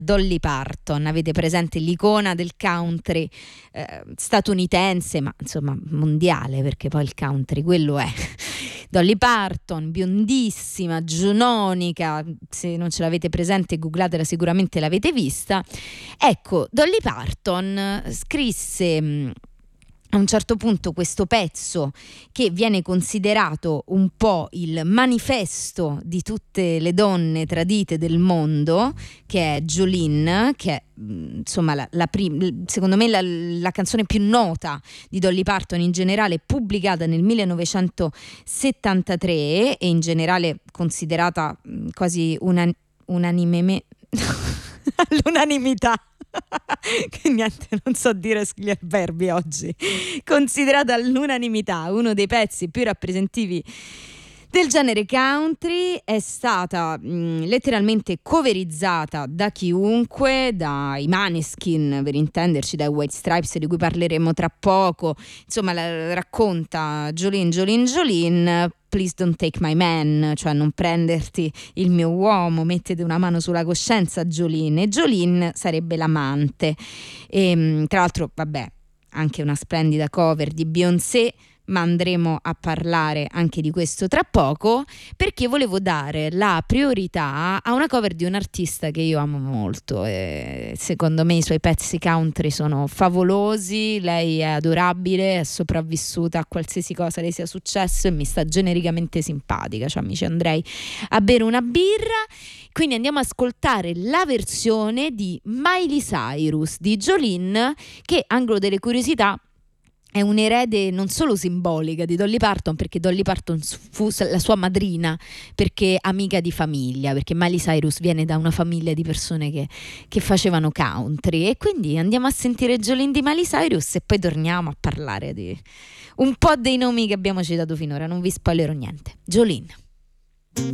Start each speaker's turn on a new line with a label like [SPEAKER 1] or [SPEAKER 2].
[SPEAKER 1] Dolly Parton. Avete presente l'icona del country statunitense, ma insomma mondiale, perché poi il country quello è. Dolly Parton, biondissima, giunonica, se non ce l'avete presente googlatela, sicuramente l'avete vista. Ecco, Dolly Parton scrisse a un certo punto questo pezzo che viene considerato un po' il manifesto di tutte le donne tradite del mondo, che è Jolene, che è insomma secondo me la canzone più nota di Dolly Parton in generale, pubblicata nel 1973 e in generale considerata quasi unanimemente all'unanimità. Che niente, non so dire gli avverbi oggi. Considerata all'unanimità uno dei pezzi più rappresentativi del genere country, è stata letteralmente coverizzata da chiunque, dai Maneskin per intenderci, dai White Stripes di cui parleremo tra poco. Insomma, racconta Jolene, please don't take my man, cioè non prenderti il mio uomo, mettete una mano sulla coscienza Jolene, e Jolene sarebbe l'amante. E tra l'altro vabbè, anche una splendida cover di Beyoncé, ma andremo a parlare anche di questo tra poco, perché volevo dare la priorità a una cover di un artista che io amo molto e secondo me i suoi pezzi country sono favolosi. Lei è adorabile, è sopravvissuta a qualsiasi cosa le sia successo e mi sta genericamente simpatica, cioè mi ci andrei a bere una birra. Quindi andiamo ad ascoltare la versione di Miley Cyrus di Jolene, che, angolo delle curiosità, è un erede non solo simbolica di Dolly Parton, perché Dolly Parton fu la sua madrina, perché amica di famiglia, perché Miley Cyrus viene da una famiglia di persone che facevano country. E quindi andiamo a sentire Jolene di Miley Cyrus e poi torniamo a parlare di un po' dei nomi che abbiamo citato finora. Non vi spoilerò niente. Jolene.